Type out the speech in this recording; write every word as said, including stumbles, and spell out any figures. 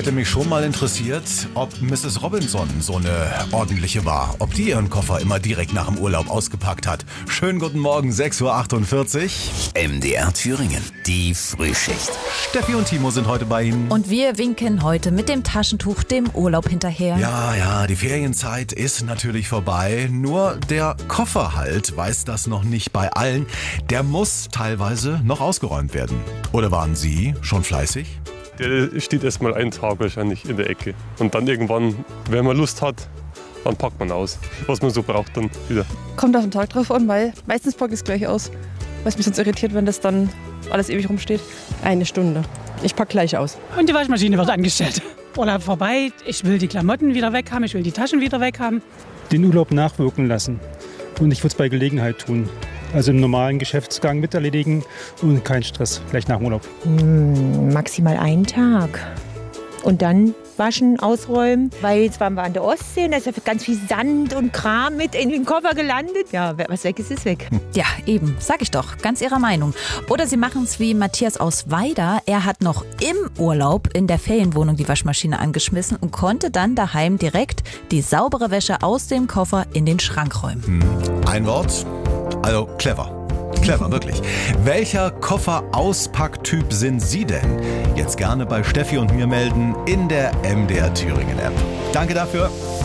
Hätte mich schon mal interessiert, ob Misses Robinson so eine ordentliche war. Ob die ihren Koffer immer direkt nach dem Urlaub ausgepackt hat. Schönen guten Morgen, sechs Uhr achtundvierzig. M D R Thüringen, die Frühschicht. Steffi und Timo sind heute bei Ihnen. Und wir winken heute mit dem Taschentuch dem Urlaub hinterher. Ja, ja, die Ferienzeit ist natürlich vorbei. Nur der Kofferhalt weiß das noch nicht bei allen. Der muss teilweise noch ausgeräumt werden. Oder waren Sie schon fleißig? Der steht erstmal einen Tag wahrscheinlich in der Ecke. Und dann irgendwann, wenn man Lust hat, dann packt man aus, was man so braucht dann wieder. Kommt auf den Tag drauf an, weil meistens packe ich es gleich aus. Was mich sonst irritiert, wenn das dann alles ewig rumsteht. Eine Stunde. Ich packe gleich aus. Und die Waschmaschine wird angestellt. Urlaub vorbei, ich will die Klamotten wieder weg haben, ich will die Taschen wieder weg haben. Den Urlaub nachwirken lassen. Und ich würde es bei Gelegenheit tun. Also im normalen Geschäftsgang mit erledigen und kein Stress, gleich nach dem Urlaub. Hm, maximal einen Tag. Und dann waschen, ausräumen. Weil jetzt waren wir an der Ostsee und da ist ja ganz viel Sand und Kram mit in den Koffer gelandet. Ja, was weg ist, ist weg. Ja, eben, sag ich doch, ganz Ihrer Meinung. Oder Sie machen es wie Matthias aus Weida. Er hat noch im Urlaub in der Ferienwohnung die Waschmaschine angeschmissen und konnte dann daheim direkt die saubere Wäsche aus dem Koffer in den Schrank räumen. Hm, ein Wort, also clever. Clever, wirklich. Welcher Koffer-Auspacktyp sind Sie denn? Jetzt gerne bei Steffi und mir melden in der M D R Thüringen App. Danke dafür.